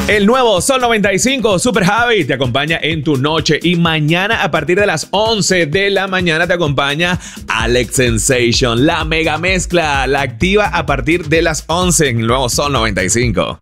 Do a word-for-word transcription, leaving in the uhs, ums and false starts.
El nuevo Sol noventa y cinco Super Javi te acompaña en tu noche y mañana a partir de las once de la mañana te acompaña Alex Sensation, la mega mezcla, la activa a partir de las once en el nuevo Sol noventa y cinco.